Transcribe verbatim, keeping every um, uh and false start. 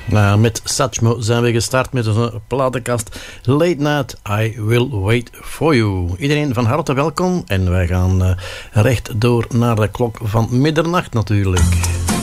Nou, met Satchmo zijn we gestart met een platenkast Late Night, I Will Wait For You. Iedereen van harte welkom en wij gaan uh, recht door naar de klok van middernacht natuurlijk.